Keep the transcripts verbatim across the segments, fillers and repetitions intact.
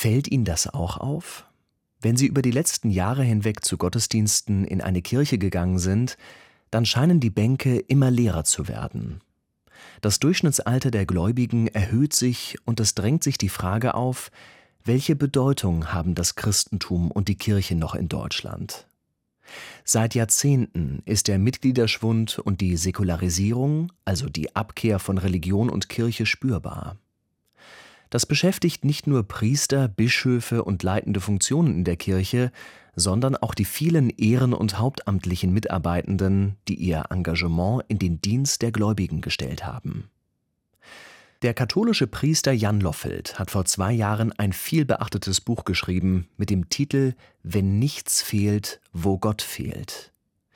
Fällt Ihnen das auch auf? Wenn Sie über die letzten Jahre hinweg zu Gottesdiensten in eine Kirche gegangen sind, dann scheinen die Bänke immer leerer zu werden. Das Durchschnittsalter der Gläubigen erhöht sich und es drängt sich die Frage auf, welche Bedeutung haben das Christentum und die Kirche noch in Deutschland? Seit Jahrzehnten ist der Mitgliederschwund und die Säkularisierung, also die Abkehr von Religion und Kirche, spürbar. Das beschäftigt nicht nur Priester, Bischöfe und leitende Funktionen in der Kirche, sondern auch die vielen ehren- und hauptamtlichen Mitarbeitenden, die ihr Engagement in den Dienst der Gläubigen gestellt haben. Der katholische Priester Jan Loffelt hat vor zwei Jahren ein vielbeachtetes Buch geschrieben mit dem Titel »Wenn nichts fehlt, wo Gott fehlt«.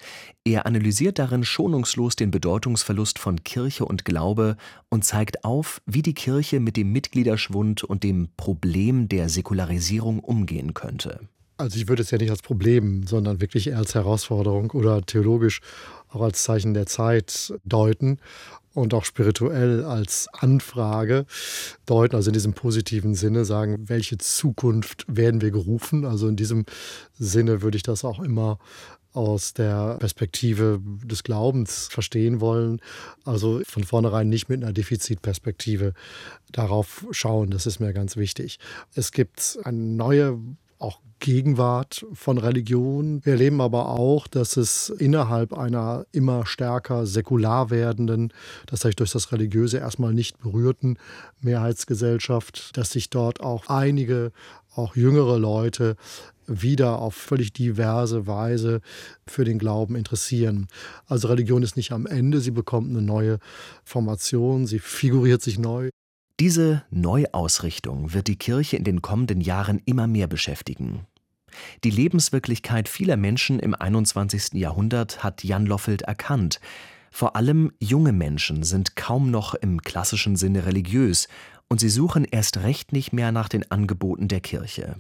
Er analysiert darin schonungslos den Bedeutungsverlust von Kirche und Glaube und zeigt auf, wie die Kirche mit dem Mitgliederschwund und dem Problem der Säkularisierung umgehen könnte. Also ich würde es ja nicht als Problem, sondern wirklich eher als Herausforderung oder theologisch auch als Zeichen der Zeit deuten und auch spirituell als Anfrage deuten, also in diesem positiven Sinne sagen, welche Zukunft werden wir gerufen? Also in diesem Sinne würde ich das auch immer aus der Perspektive des Glaubens verstehen wollen. Also von vornherein nicht mit einer Defizitperspektive darauf schauen, das ist mir ganz wichtig. Es gibt eine neue auch Gegenwart von Religion. Wir erleben aber auch, dass es innerhalb einer immer stärker säkular werdenden, das heißt durch das Religiöse erstmal nicht berührten Mehrheitsgesellschaft, dass sich dort auch einige, auch jüngere Leute wieder auf völlig diverse Weise für den Glauben interessieren. Also Religion ist nicht am Ende, sie bekommt eine neue Formation, sie figuriert sich neu. Diese Neuausrichtung wird die Kirche in den kommenden Jahren immer mehr beschäftigen. Die Lebenswirklichkeit vieler Menschen im einundzwanzigsten Jahrhundert hat Jan Loffelt erkannt. Vor allem junge Menschen sind kaum noch im klassischen Sinne religiös und sie suchen erst recht nicht mehr nach den Angeboten der Kirche.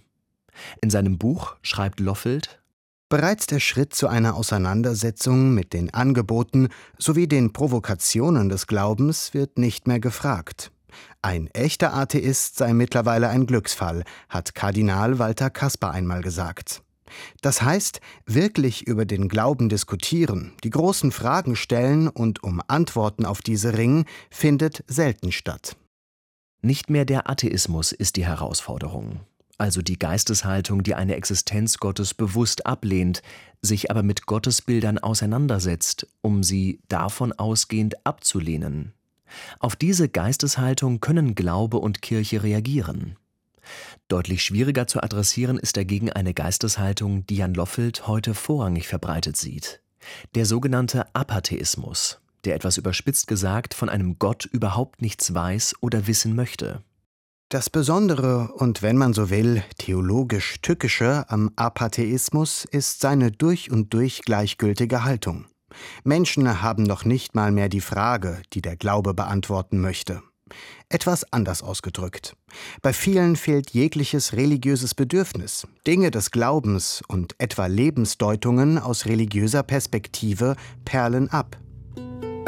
In seinem Buch schreibt Loffelt: Bereits der Schritt zu einer Auseinandersetzung mit den Angeboten sowie den Provokationen des Glaubens wird nicht mehr gefragt. Ein echter Atheist sei mittlerweile ein Glücksfall, hat Kardinal Walter Kasper einmal gesagt. Das heißt, wirklich über den Glauben diskutieren, die großen Fragen stellen und um Antworten auf diese ringen, findet selten statt. Nicht mehr der Atheismus ist die Herausforderung, also die Geisteshaltung, die eine Existenz Gottes bewusst ablehnt, sich aber mit Gottesbildern auseinandersetzt, um sie davon ausgehend abzulehnen. Auf diese Geisteshaltung können Glaube und Kirche reagieren. Deutlich schwieriger zu adressieren ist dagegen eine Geisteshaltung, die Jan Loffelt heute vorrangig verbreitet sieht. Der sogenannte Apatheismus, der etwas überspitzt gesagt von einem Gott überhaupt nichts weiß oder wissen möchte. Das Besondere und, wenn man so will, theologisch-tückische am Apatheismus ist seine durch und durch gleichgültige Haltung. Menschen haben noch nicht mal mehr die Frage, die der Glaube beantworten möchte. Etwas anders ausgedrückt. Bei vielen fehlt jegliches religiöses Bedürfnis. Dinge des Glaubens und etwa Lebensdeutungen aus religiöser Perspektive perlen ab.